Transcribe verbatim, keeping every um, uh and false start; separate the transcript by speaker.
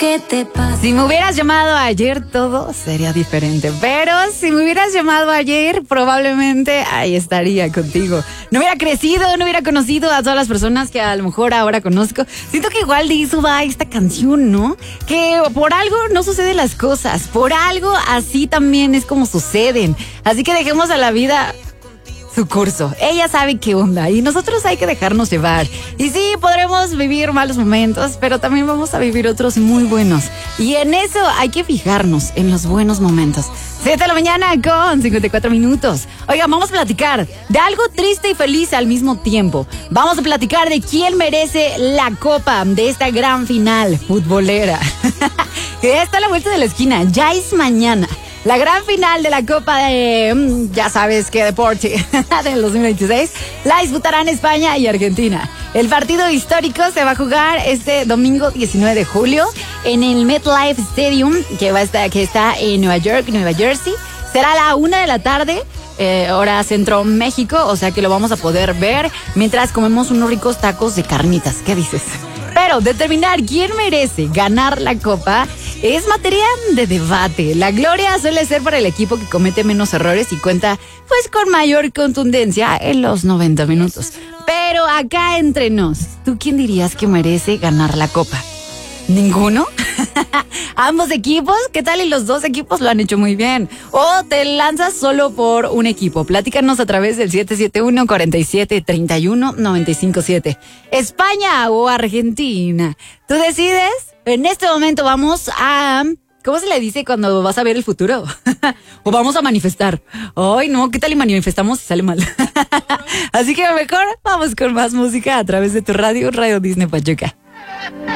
Speaker 1: ¿Qué te pasa?
Speaker 2: Si me hubieras llamado ayer, todo sería diferente. Pero si me hubieras llamado ayer, probablemente ahí estaría contigo. No hubiera crecido, no hubiera conocido a todas las personas que a lo mejor ahora conozco. Siento que igual de eso va esta canción, ¿no? Que por algo no suceden las cosas. Por algo así también es como suceden. Así que dejemos a la vida su curso. Ella sabe qué onda y nosotros hay que dejarnos llevar. Y sí, podremos vivir malos momentos, pero también vamos a vivir otros muy buenos. Y en eso hay que fijarnos, en los buenos momentos. siete de la mañana con cincuenta y cuatro minutos. Oigan, vamos a platicar de algo triste y feliz al mismo tiempo. Vamos a platicar de quién merece la copa de esta gran final futbolera. Que está a la vuelta de la esquina, ya es mañana. La gran final de la Copa de, ya sabes qué deporte, del dos mil veintiséis, la disputarán España y Argentina. El partido histórico se va a jugar este domingo diecinueve de julio en el MetLife Stadium, que, va a estar, que está en Nueva York, Nueva Jersey. Será a la una de la tarde, eh, hora centro México, o sea que lo vamos a poder ver mientras comemos unos ricos tacos de carnitas. ¿Qué dices? Pero determinar quién merece ganar la copa es materia de debate. La gloria suele ser para el equipo que comete menos errores y cuenta pues con mayor contundencia en los noventa minutos. Pero acá entre nos, ¿tú quién dirías que merece ganar la copa? ¿Ninguno? ¿Ambos equipos? ¿Qué tal? Y los dos equipos lo han hecho muy bien. ¿O te lanzas solo por un equipo? Platícanos a través del siete siete uno, cuatro siete, tres uno, nueve cinco siete. ¿España o Argentina? ¿Tú decides? En este momento vamos a... ¿Cómo se le dice cuando vas a ver el futuro? O vamos a manifestar. Ay, no, ¿qué tal y manifestamos y sale mal? Así que mejor vamos con más música a través de tu radio, Radio Disney Pachuca.